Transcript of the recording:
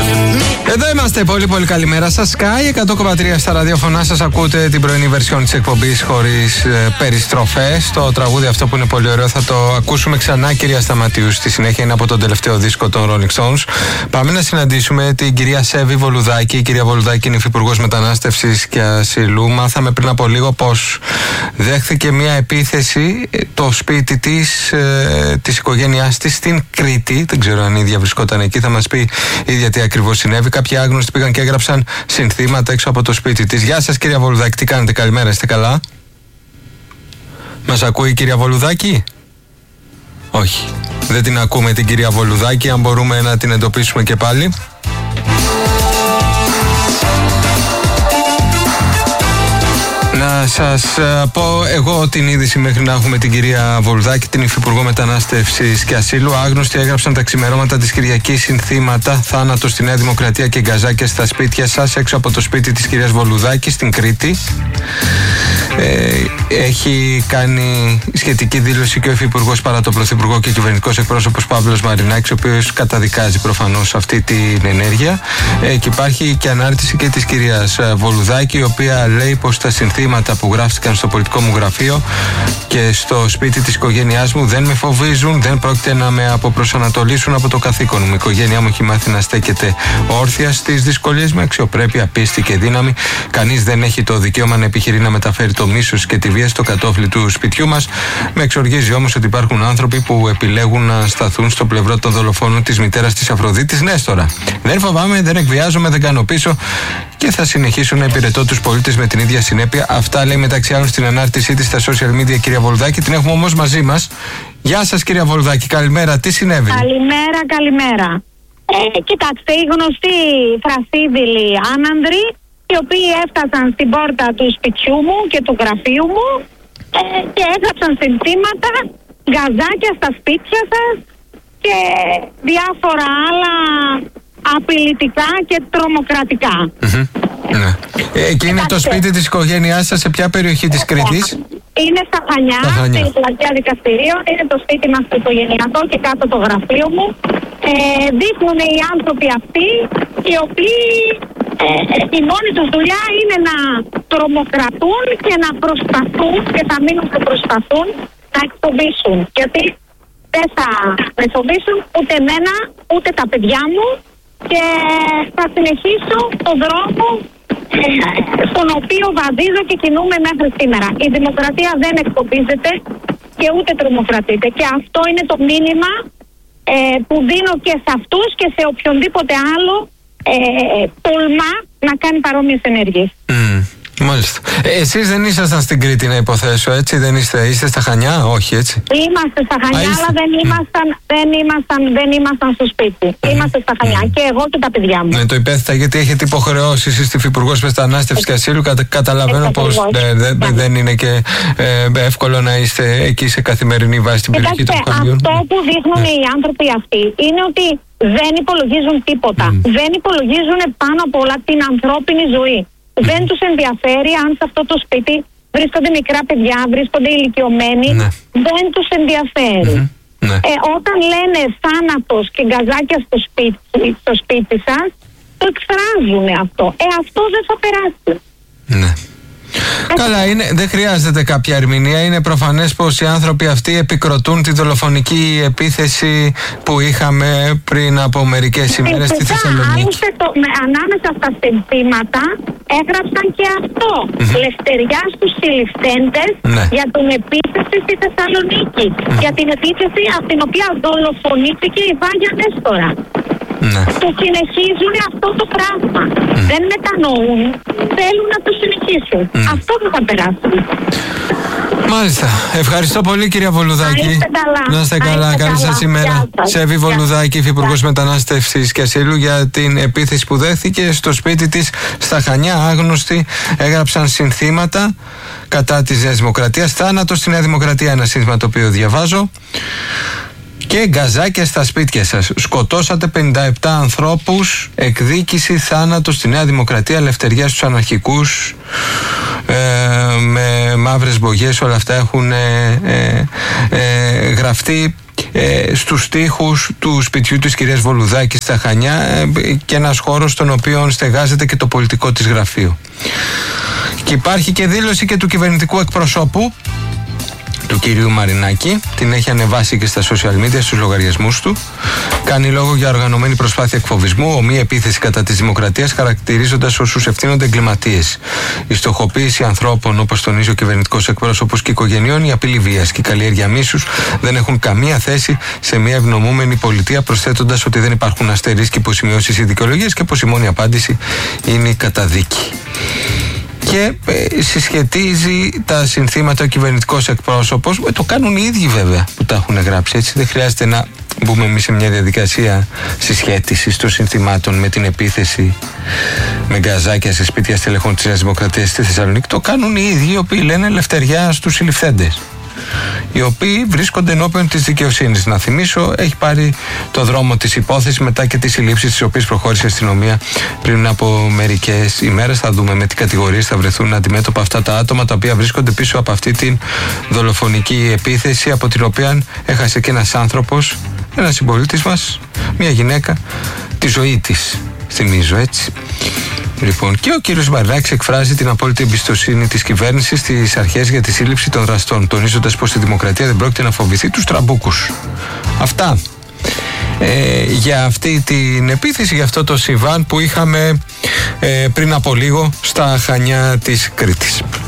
Εδώ είμαστε, πολύ καλημέρα σας. Sky 100,3 στα ραδιόφωνά σας. Ακούτε την πρωινή βερσιόν της εκπομπής χωρίς περιστροφές. Το τραγούδι αυτό που είναι πολύ ωραίο θα το ακούσουμε ξανά, κυρία Σταματίου. Στη συνέχεια είναι από τον τελευταίο δίσκο των Rolling Stones. Πάμε να συναντήσουμε την κυρία Σέβη Βολουδάκη. Η κυρία Βολουδάκη είναι υφυπουργός Μετανάστευσης και Ασύλου. Μάθαμε πριν από λίγο πως δέχθηκε μια επίθεση το σπίτι της οικογένειάς της στην Κρήτη. Δεν ξέρω αν η ίδια βρισκόταν εκεί, θα μας πει η ίδια τι ακριβώς συνέβη. Κάποιοι άγνωστοι πήγαν και έγραψαν συνθήματα έξω από το σπίτι της. Γεια σας, κυρία Βολουδάκη, τι κάνετε, καλημέρα, είστε καλά? Μας ακούει η κυρία Βολουδάκη? Όχι, δεν την ακούμε την κυρία Βολουδάκη. Αν μπορούμε να την εντοπίσουμε και πάλι. Να σας πω εγώ την είδηση μέχρι να έχουμε την κυρία Βολουδάκη, την υφυπουργό Μετανάστευσης και Ασύλου. Άγνωστοι έγραψαν τα ξημερώματα της Κυριακής συνθήματα θάνατο στη Νέα Δημοκρατία και γκαζάκια στα σπίτια σας, έξω από το σπίτι της κυρίας Βολουδάκη στην Κρήτη. Έχει κάνει σχετική δήλωση και ο υφυπουργός παρά το πρωθυπουργό και κυβερνητικός εκπρόσωπος Παύλος Μαρινάκης, ο οποίος καταδικάζει προφανώς αυτή την ενέργεια. Και υπάρχει και ανάρτηση και της κυρίας Βολουδάκη, η οποία λέει πως τα συνθήματα που γράφτηκαν στο πολιτικό μου γραφείο και στο σπίτι της οικογένειάς μου δεν με φοβίζουν, δεν πρόκειται να με αποπροσανατολίσουν από το καθήκον μου. Η οικογένειά μου έχει μάθει να στέκεται όρθια στις δυσκολίες με αξιοπρέπεια, πίστη και δύναμη. Κανείς δεν έχει το δικαίωμα να επιχειρεί να μεταφέρει το μίσος και τη βία στο κατόφλι του σπιτιού μας. Με εξοργίζει όμως ότι υπάρχουν άνθρωποι που επιλέγουν να σταθούν στο πλευρό των δολοφόνων της μητέρας της Αφροδίτης Νέστορα. Δεν φοβάμαι, δεν εκβιάζομαι, δεν κάνω πίσω και θα συνεχίσω να υπηρετώ τους πολίτες με την ίδια συνέπεια. Αυτά λέει μεταξύ άλλων στην ανάρτησή της στα social media κυρία Βολουδάκη. Την έχουμε όμως μαζί μας. Γεια σας κυρία Βολουδάκη, καλημέρα, τι συνέβη? Καλημέρα. Κοιτάξτε, οι γνωστοί θρασίδηλοι άνανδροι, οι οποίοι έφτασαν στην πόρτα του σπιτιού μου και του γραφείου μου και έγραψαν συνθήματα, γκαζάκια στα σπίτια σας και διάφορα άλλα απειλητικά και τρομοκρατικά. Ναι. Εκεί είναι το σπίτι της οικογένειάς σας, σε ποια περιοχή της Κρήτης? Είναι στα Χανιά, στην πλατεία δικαστηρίων. Είναι το σπίτι μας το οικογενειακό και κάτω το γραφείο μου. Δείχνουν οι άνθρωποι αυτοί, οι οποίοι η μόνη τους δουλειά είναι να τρομοκρατούν και να προσπαθούν, και θα μείνουν και προσπαθούν, να εκφοβήσουν. Γιατί δεν θα εκφοβήσουν ούτε εμένα, ούτε τα παιδιά μου, και θα συνεχίσω τον δρόμο στον οποίο βαδίζω και κινούμε μέχρι σήμερα. Η δημοκρατία δεν εκφοβίζεται και ούτε τρομοκρατείται. Και αυτό είναι το μήνυμα που δίνω και σε αυτούς και σε οποιονδήποτε άλλο τολμά να κάνει παρόμοιες ενέργειες. Μάλιστα. Εσείς δεν ήσασταν στην Κρήτη, να υποθέσω, έτσι? Δεν είστε στα Χανιά, όχι έτσι? Είμαστε στα Χανιά, αλλά δεν ήμασταν στο σπίτι. Είμαστε στα Χανιά και εγώ και τα παιδιά μου. Ναι, το υπέθετα γιατί έχετε υποχρεώσεις, είστε υφυπουργός Μετανάστευσης και Ασύλου. Καταλαβαίνω πως δεν είναι και εύκολο να είστε εκεί σε καθημερινή βάση στην περιοχή των Χανιών. Αυτό που δείχνουν οι άνθρωποι αυτοί είναι ότι δεν υπολογίζουν τίποτα. Δεν υπολογίζουν πάνω απ' όλα την ανθρώπινη ζωή. Δεν τους ενδιαφέρει αν σε αυτό το σπίτι βρίσκονται μικρά παιδιά, βρίσκονται ηλικιωμένοι. Δεν τους ενδιαφέρει. Όταν λένε θάνατος και γκαζάκια στο σπίτι σας, το εκφράζουν αυτό. Αυτό δεν θα περάσει. Ναι. Καλά, δεν χρειάζεται κάποια ερμηνεία. Είναι προφανές πως οι άνθρωποι αυτοί επικροτούν τη δολοφονική επίθεση που είχαμε πριν από μερικές ημέρες στη Θεσσαλονίκη. Ανάμεσα στα συνθήματα έγραψαν και αυτό. Λευτεριά στους συλληφθέντες για την επίθεση στη Θεσσαλονίκη. Για την επίθεση από την οποία δολοφονήθηκε η Βάγια Νέστορα. Το συνεχίζουν αυτό το πράγμα. Δεν μετανοούν, θέλουν να το συνεχίσουν. Αυτό που θα περάσει. Μάλιστα. Ευχαριστώ πολύ κυρία Βολουδάκη. Να είστε καλά. Καλή σας ημέρα. Σέβη Βολουδάκη, υφυπουργός Μετανάστευσης και Ασύλου, για την επίθεση που δέχθηκε στο σπίτι της στα Χανιά. Άγνωστοι έγραψαν συνθήματα κατά της Νέας Δημοκρατίας. Θάνατο στη Νέα Δημοκρατία, ένα σύνθημα το οποίο διαβάζω. Και γκαζάκια στα σπίτια σας. Σκοτώσατε 57 ανθρώπους. Εκδίκηση, θάνατο στη Νέα Δημοκρατία. Ελευθερία στους αναρχικούς. Με μαύρες μπογιές, όλα αυτά έχουν γραφτεί. στους τοίχους του σπιτιού της κυρίας Βολουδάκη στα Χανιά, και ένας χώρος στον οποίο στεγάζεται και το πολιτικό της γραφείο. Και υπάρχει και δήλωση και του κυβερνητικού εκπροσώπου, του κυρίου Μαρινάκη, την έχει ανεβάσει και στα social media, στους λογαριασμούς του. Κάνει λόγο για οργανωμένη προσπάθεια εκφοβισμού, ομοία επίθεση κατά της δημοκρατίας, χαρακτηρίζοντας όσους ευθύνονται εγκληματίες. Η στοχοποίηση ανθρώπων, όπως τονίζει ο κυβερνητικός εκπρόσωπος, και οικογενειών, η απειλή βίας και η καλλιέργεια μίσους δεν έχουν καμία θέση σε μια ευνομούμενη πολιτεία, προσθέτοντας ότι δεν υπάρχουν αστερίσκοι, υποσημειώσεις ή δικαιολογίες και πως η μόνη απάντηση είναι η καταδίκη. Και συσχετίζει τα συνθήματα ο κυβερνητικός εκπρόσωπος. Το κάνουν οι ίδιοι βέβαια που τα έχουν γράψει, έτσι. Δεν χρειάζεται να μπούμε εμείς σε μια διαδικασία συσχέτισης των συνθημάτων με την επίθεση με γκαζάκια σε σπίτια στελεχών της Νέας Δημοκρατίας στη Θεσσαλονίκη. Το κάνουν οι ίδιοι οι οποίοι λένε ελευθεριά στους συλληφθέντες, οι οποίοι βρίσκονται ενώπιον της δικαιοσύνης. Να θυμίσω, έχει πάρει το δρόμο της υπόθεσης μετά και τις συλλήψεις τις οποίες προχώρησε η αστυνομία πριν από μερικές ημέρες. Θα δούμε με τι κατηγορίες θα βρεθούν αντιμέτωπα αυτά τα άτομα, τα οποία βρίσκονται πίσω από αυτή την δολοφονική επίθεση, από την οποία έχασε και ένας άνθρωπος, ένας συμπολίτης μας, μια γυναίκα, τη ζωή της, θυμίζω, έτσι. Λοιπόν, και ο κύριος Μαρινάκης εκφράζει την απόλυτη εμπιστοσύνη της κυβέρνησης στις αρχές για τη σύλληψη των δραστών, τονίζοντας πως η δημοκρατία δεν πρόκειται να φοβηθεί τους τραμπούκους. Αυτά για αυτή την επίθεση, για αυτό το συμβάν που είχαμε πριν από λίγο στα Χανιά της Κρήτης.